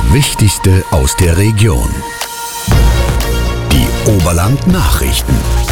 Wichtigste aus der Region. Die Oberland-Nachrichten.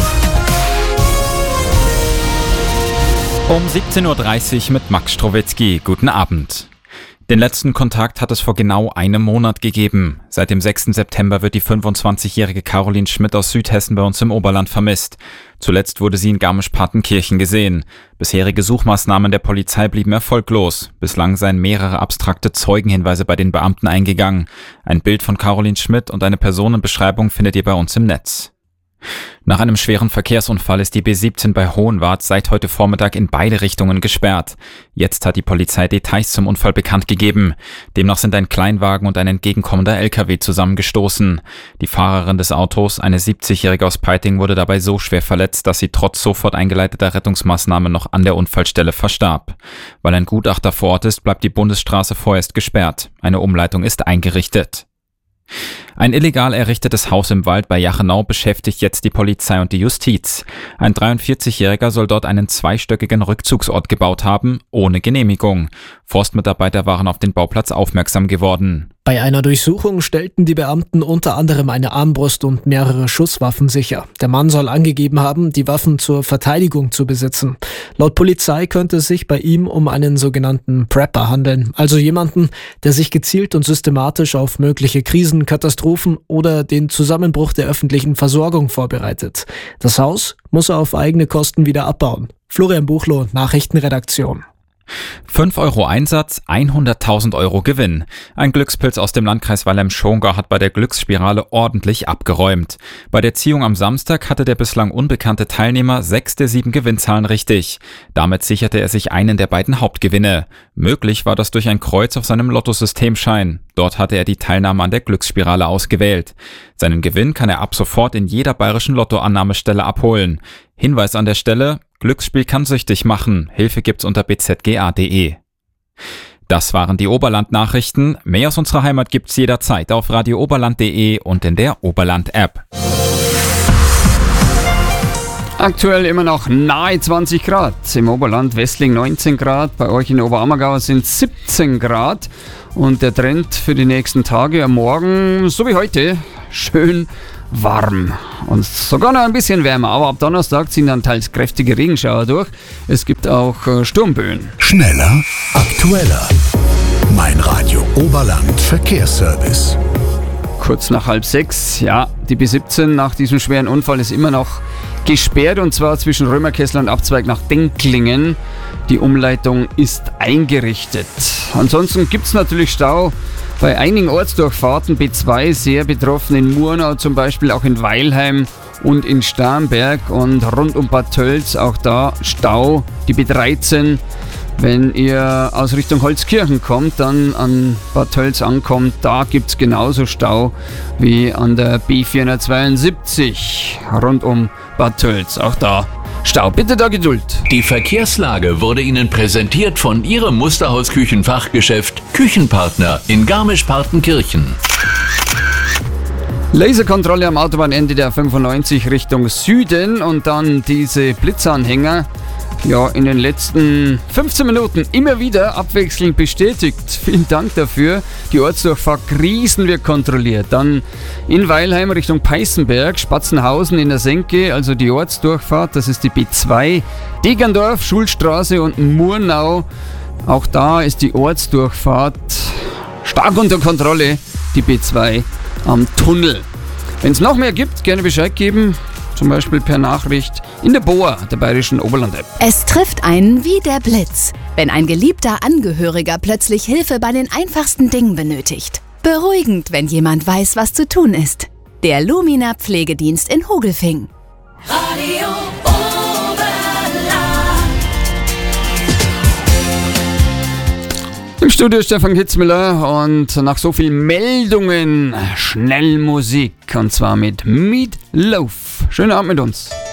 Um 17.30 Uhr mit Max Strowetzky. Guten Abend. Den letzten Kontakt hat es vor genau einem Monat gegeben. Seit dem 6. September wird die 25-jährige Caroline Schmidt aus Südhessen bei uns im Oberland vermisst. Zuletzt wurde sie in Garmisch-Partenkirchen gesehen. Bisherige Suchmaßnahmen der Polizei blieben erfolglos. Bislang seien mehrere abstrakte Zeugenhinweise bei den Beamten eingegangen. Ein Bild von Caroline Schmidt und eine Personenbeschreibung findet ihr bei uns im Netz. Nach einem schweren Verkehrsunfall ist die B17 bei Hohenwart seit heute Vormittag in beide Richtungen gesperrt. Jetzt hat die Polizei Details zum Unfall bekannt gegeben. Demnach sind ein Kleinwagen und ein entgegenkommender LKW zusammengestoßen. Die Fahrerin des Autos, eine 70-Jährige aus Peiting, wurde dabei so schwer verletzt, dass sie trotz sofort eingeleiteter Rettungsmaßnahmen noch an der Unfallstelle verstarb. Weil ein Gutachter vor Ort ist, bleibt die Bundesstraße vorerst gesperrt. Eine Umleitung ist eingerichtet. Ein illegal errichtetes Haus im Wald bei Jachenau beschäftigt jetzt die Polizei und die Justiz. Ein 43-Jähriger soll dort einen zweistöckigen Rückzugsort gebaut haben, ohne Genehmigung. Forstmitarbeiter waren auf den Bauplatz aufmerksam geworden. Bei einer Durchsuchung stellten die Beamten unter anderem eine Armbrust und mehrere Schusswaffen sicher. Der Mann soll angegeben haben, die Waffen zur Verteidigung zu besitzen. Laut Polizei könnte es sich bei ihm um einen sogenannten Prepper handeln, also jemanden, der sich gezielt und systematisch auf mögliche Krisen, Katastrophen oder den Zusammenbruch der öffentlichen Versorgung vorbereitet. Das Haus muss er auf eigene Kosten wieder abbauen. Florian Buchloh, Nachrichtenredaktion. 5 Euro Einsatz, 100.000 Euro Gewinn. Ein Glückspilz aus dem Landkreis Weilheim-Schongau hat bei der Glücksspirale ordentlich abgeräumt. Bei der Ziehung am Samstag hatte der bislang unbekannte Teilnehmer 6 der 7 Gewinnzahlen richtig. Damit sicherte er sich einen der beiden Hauptgewinne. Möglich war das durch ein Kreuz auf seinem Lottosystemschein. Dort hatte er die Teilnahme an der Glücksspirale ausgewählt. Seinen Gewinn kann er ab sofort in jeder bayerischen Lottoannahmestelle abholen. Hinweis an der Stelle: Glücksspiel kann süchtig machen. Hilfe gibt's unter bzga.de. Das waren die Oberland-Nachrichten. Mehr aus unserer Heimat gibt's jederzeit auf radiooberland.de und in der Oberland-App. Aktuell immer noch nahe 20 Grad. Im Oberland Wessling 19 Grad. Bei euch in Oberammergau sind 17 Grad. Und der Trend für die nächsten Tage am Morgen, so wie heute, schön warm und sogar noch ein bisschen wärmer, aber ab Donnerstag ziehen dann teils kräftige Regenschauer durch. Es gibt auch Sturmböen. Schneller, aktueller. Mein Radio Oberland Verkehrsservice. Kurz nach 5:30, ja, die B17 nach diesem schweren Unfall ist immer noch gesperrt, und zwar zwischen Römerkessel und Abzweig nach Denklingen. Die Umleitung ist eingerichtet. Ansonsten gibt es natürlich Stau bei einigen Ortsdurchfahrten. B2 sehr betroffen in Murnau, zum Beispiel auch in Weilheim und in Starnberg, und rund um Bad Tölz auch da Stau. Die B13, wenn ihr aus Richtung Holzkirchen kommt, dann an Bad Tölz ankommt, da gibt es genauso Stau wie an der B472 rund um Bad Tölz. Auch da Stau. Bitte da Geduld. Die Verkehrslage wurde Ihnen präsentiert von Ihrem Musterhaus-Küchenfachgeschäft Küchenpartner in Garmisch-Partenkirchen. Laserkontrolle am Autobahnende der 95 Richtung Süden und dann diese Blitzanhänger. Ja, in den letzten 15 Minuten immer wieder abwechselnd bestätigt. Vielen Dank dafür. Die Ortsdurchfahrt Griesen wird kontrolliert. Dann in Weilheim Richtung Peißenberg, Spatzenhausen in der Senke, also die Ortsdurchfahrt, das ist die B2. Degerndorf, Schulstraße und Murnau, auch da ist die Ortsdurchfahrt stark unter Kontrolle, die B2 am Tunnel. Wenn es noch mehr gibt, gerne Bescheid geben. Zum Beispiel per Nachricht in der BOA, der Bayerischen Oberland-App. Es trifft einen wie der Blitz, wenn ein geliebter Angehöriger plötzlich Hilfe bei den einfachsten Dingen benötigt. Beruhigend, wenn jemand weiß, was zu tun ist. Der Lumina Pflegedienst in Hogelfing. Radio Oberland. Im Studio Stefan Kitzmüller, und nach so vielen Meldungen schnell Musik, und zwar mit Meat Loaf. Schönen Abend mit uns.